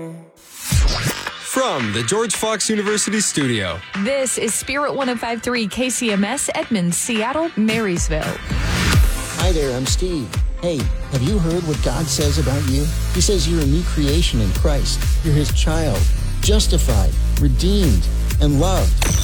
From the George Fox University studio. This is Spirit 105.3 KCMS, Edmonds, Seattle, Marysville. Hi there, I'm Steve. Hey, have you heard what God says about you? He says you're a new creation in Christ. You're His child, justified, redeemed, and loved.